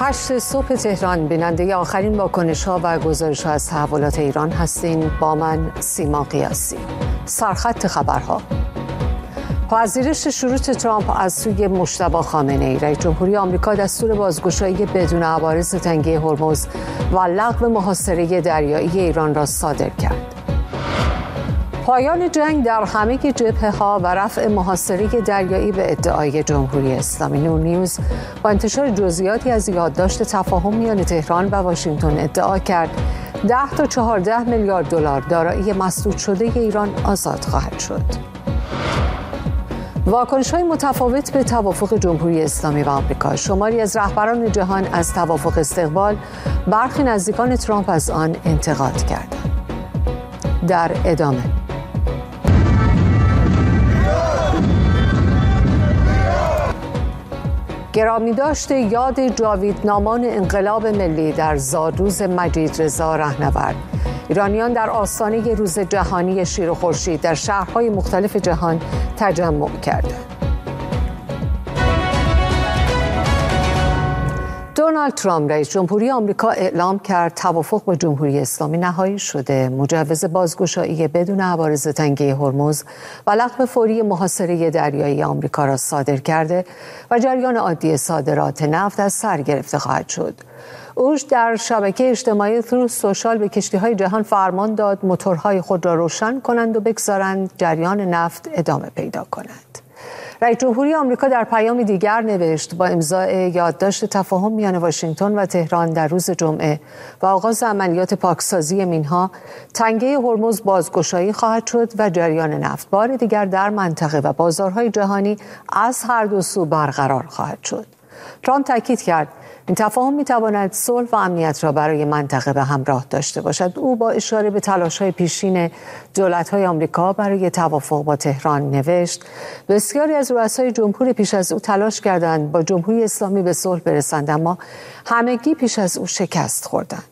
8 صبح تهران بیننده آخرین واکنش‌ها و گزارش‌ها از تحولات ایران هستین. با من سیما قیاسی. سرخط خبرها: پذیرش شروط ترامپ از سوی مجتبی خامنه‌ای، رئیس جمهوری آمریکا دستور بازگشایی بدون عوارض تنگه هرمز و لغو محاصره دریایی ایران را صادر کرد. پایان جنگ در همه جبهه‌ها و رفع محاصره دریایی به ادعای جمهوری اسلامی. نور نیوز با انتشار جزئیاتی از یادداشت تفاهم میان تهران و واشنگتن ادعا کرد 10 تا 14 میلیارد دلار دارایی مسدود شده ایران آزاد خواهد شد. واکنش‌های متفاوت به توافق جمهوری اسلامی و آمریکا. شماری از رهبران جهان از توافق استقبال، برخی نزدیکان ترامپ از آن انتقاد کردند. در ادامه گرامیداشت یاد جاویدنامان انقلاب ملی در زادروز مجید رضا رهنورد. ایرانیان در آستانه روز جهانی شیر و خورشید در شهرهای مختلف جهان تجمع کردند. دونالد ترامپ رئیس جمهوری آمریکا اعلام کرد توافق با جمهوری اسلامی نهایی شده. مجوز بازگشایی بدون عوارض تنگه هرمز و لغو فوری محاصره دریایی آمریکا را صادر کرده و جریان عادی صادرات نفت از سر گرفته خواهد شد. او در شبکه اجتماعی تروث سوشال به کشتی‌های جهان فرمان داد موتورهای خود را روشن کنند و بگذارند جریان نفت ادامه پیدا کند. رئیس جمهوری آمریکا در پیام دیگر نوشت با امضای یادداشت تفاهم میان واشنگتن و تهران در روز جمعه و آغاز عملیات پاکسازی مینها، تنگه هرمز بازگشایی خواهد شد و جریان نفت بار دیگر در منطقه و بازارهای جهانی از هر دو سو برقرار خواهد شد. ترامپ تاکید کرد این تفاهم می‌تواند صلح و امنیت را برای منطقه به همراه داشته باشد. او با اشاره به تلاش‌های پیشین دولت‌های آمریکا برای توافق با تهران نوشت بسیاری از رؤسای جمهور پیش از او تلاش کردند با جمهوری اسلامی به صلح برسند، اما همگی پیش از او شکست خوردند.